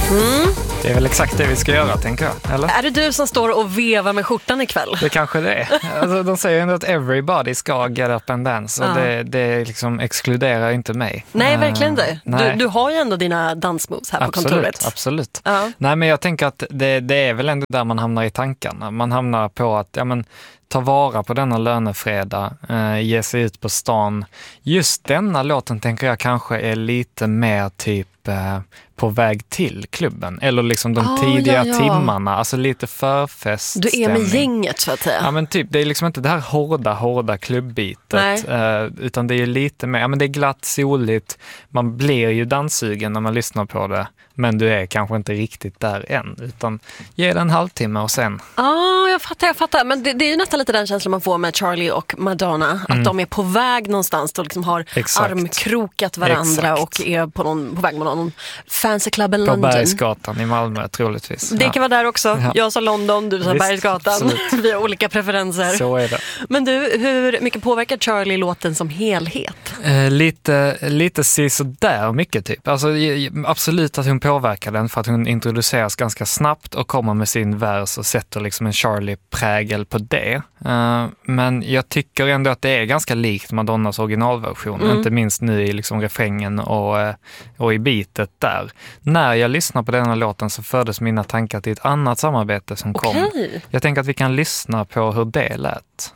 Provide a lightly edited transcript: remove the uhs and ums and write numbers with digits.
Det är väl exakt det vi ska göra, tänker jag. Eller? Är det du som står och vevar med skjortan ikväll? Det kanske det är. Alltså, de säger ändå att everybody ska get up and dance. Och det liksom exkluderar inte mig. Nej, verkligen inte. Nej. Du har ju ändå dina dansmoves här på kontoret. Absolut. Nej, men jag tänker att det är väl ändå där man hamnar i tankarna. Man hamnar på att ta vara på denna lönefredag, ge sig ut på stan. Just denna låten tänker jag kanske är lite mer typ på väg till klubben. Eller liksom de tidiga timmarna. Alltså lite förfeststämning. Du är med gänget, så att säga. Ja, men typ, det är liksom inte det här hårda klubbitet. Utan det är lite mer, det är glatt, soligt. Man blir ju danssugen när man lyssnar på det. Men du är kanske inte riktigt där än. Utan ge det en halvtimme och sen. Jag fattar. Men det är ju nästan lite den känslan man får med Charlie och Madonna. Att de är på väg någonstans och liksom har armkrokat varandra och är på väg med någon fancy club i London. På Bergsgatan i Malmö, troligtvis. Det kan vara där också. Ja. Jag sa London, du sa Bergsgatan. Vi har olika preferenser. Så är det. Men du, hur mycket påverkar Charlie låten som helhet? Lite sådär mycket typ. Alltså, absolut att hon påverkar den för att hon introduceras ganska snabbt och kommer med sin vers och sätter liksom en Charlie-prägel på det. Men jag tycker ändå att det är ganska likt Madonnas originalversion. Inte minst nu i liksom refrängen och i beatet där. När jag lyssnar på denna låten så fördes mina tankar till ett annat samarbete som kom. Jag tänker att vi kan lyssna på hur det lät.